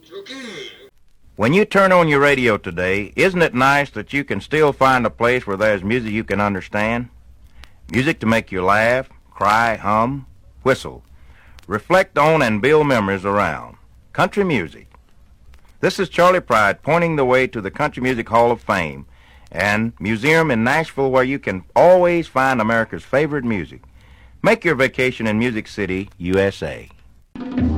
When you turn on your radio today, isn't it nice that you can still find a place where there's music you can understand? Music to make you laugh, cry, hum, whistle, reflect on and build memories around. Country music. This is Charlie Pride pointing the way to the Country Music Hall of Fame and museum in Nashville where you can always find America's favorite music. Make your vacation in Music City, USA.